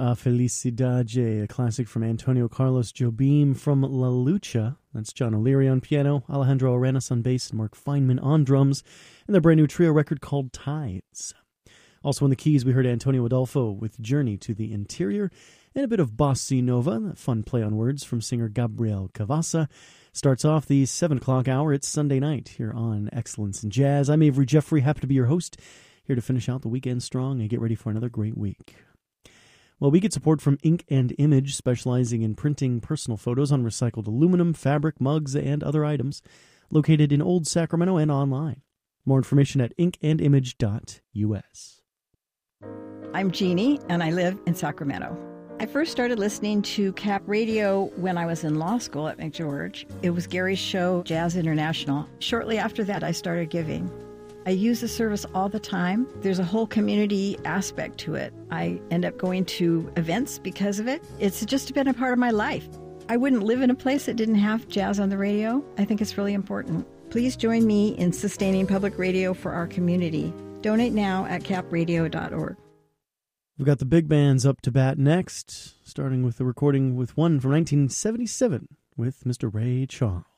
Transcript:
A Felicidade, a classic from Antonio Carlos Jobim from La Lucha. That's John O'Leary on piano, Alejandro Arenas on bass, and Mark Feynman on drums, and their brand new trio record called Tides. Also on the keys, we heard Antonio Adolfo with Journey to the Interior, and a bit of Bossa Nova, a fun play on words from singer Gabriel Cavassa. Starts off the 7 o'clock hour. It's Sunday night here on Excellence in Jazz. I'm Avery Jeffrey, happy to be your host, here to finish out the weekend strong and get ready for another great week. Well, we get support from Ink and Image, specializing in printing personal photos on recycled aluminum, fabric, mugs, and other items, located in Old Sacramento and online. More information at inkandimage.us. I'm Jeannie, and I live in Sacramento. I first started listening to Cap Radio when I was in law school at McGeorge. It was Gary's show, Jazz International. Shortly after that, I started giving. I use the service all the time. There's a whole community aspect to it. I end up going to events because of it. It's just been a part of my life. I wouldn't live in a place that didn't have jazz on the radio. I think it's really important. Please join me in sustaining public radio for our community. Donate now at capradio.org. We've got the big bands up to bat next, starting with the recording with one from 1977 with Mr. Ray Charles.